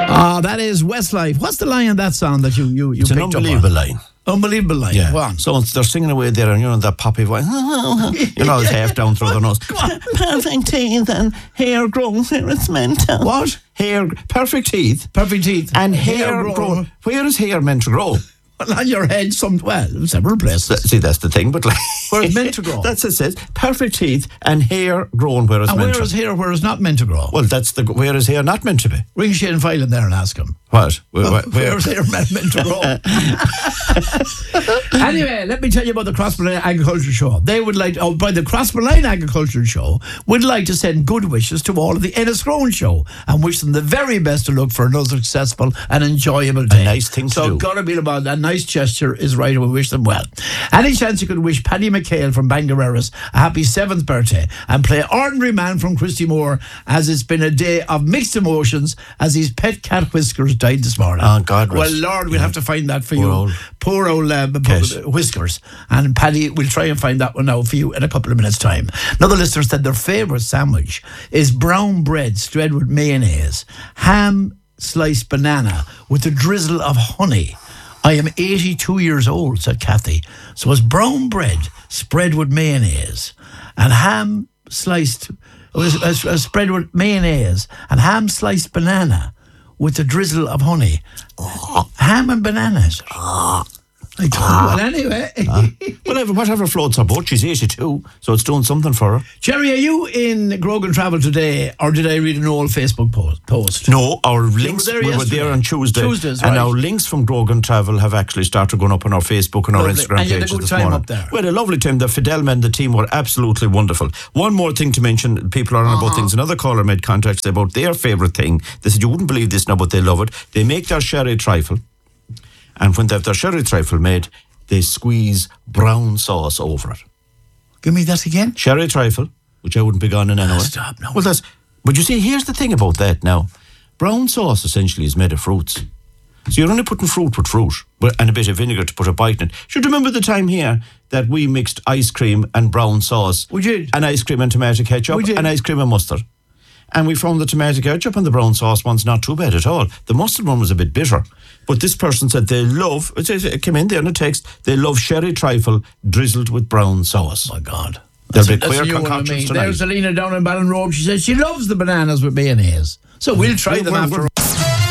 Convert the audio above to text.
That is Westlife. What's the line on that song that you It's picked an unbelievable line. Unbelievable line. Yeah. Go on. So they're singing away there, and that poppy voice. It's half down through the nose. Perfect teeth and hair grown where it's meant to. What? Perfect teeth. Perfect teeth. And hair grown. Where is hair meant to grow? Well, on your head, several places. See, that's the thing, but where it's meant to grow. That's what it says. Perfect teeth and hair grown where it's meant to. And where is hair where it's not meant to grow? Well, where is hair not meant to be? Ring Shane Filan there and ask him. What? Where is hair meant to grow? Anyway, let me tell you about the Crossmolina Agriculture Show. They would like, by the Crossmolina Agriculture Show, would like to send good wishes to all of the Enniscrone Show and wish them the very best to look for another successful and enjoyable day. A nice thing to do. So, gotta be about that. Nice gesture is right, and we wish them well. Any chance you could wish Paddy McHale from Bangareras a happy 7th birthday and play Ordinary Man from Christy Moore, as it's been a day of mixed emotions as his pet cat Whiskers died this morning. Oh, God rest. Well, Lord, we'll have to find that for you. Poor old Whiskers. And Paddy, we'll try and find that one out for you in a couple of minutes' time. Another listener said their favourite sandwich is brown bread spread with mayonnaise, ham sliced banana with a drizzle of honey. I am 82 years old, said Kathy. So it's brown bread spread with mayonnaise and ham sliced, spread with mayonnaise and ham sliced banana with a drizzle of honey. Ham and bananas. Well, anyway. Whatever floats her boat. She's 82, so it's doing something for her. Jerry, are you in Grogan Travel today, or did I read an old Facebook post? No, our links, we were there on Tuesdays, and right. our links from Grogan Travel have actually started going up on our Facebook and our Instagram and you had pages a good this time morning. up there. We had a lovely time. The Fidelma and the team were absolutely wonderful. One more thing to mention, people are on about things. Another caller made contact about their favourite thing. They said, you wouldn't believe this now, but they love it. They make their sherry trifle, and when they have their sherry trifle made, they squeeze brown sauce over it. Give me that again. Sherry trifle, which I wouldn't be gone in anyway. Stop now. Well, but you see, here's the thing about that now. Brown sauce essentially is made of fruits. So you're only putting fruit with fruit and a bit of vinegar to put a bite in it. Should you remember the time here that we mixed ice cream and brown sauce? We did. And ice cream and tomato ketchup. We did. And ice cream and mustard. And we found the tomato ketchup and the brown sauce one's not too bad at all. The mustard one was a bit bitter. But this person said they love, it came in there in a text, they love sherry trifle drizzled with brown sauce. Oh, my God. There'll be queer concoctions tonight. There's Alina down in Ballinrobe. She says she loves the bananas with mayonnaise. So we'll try them after all.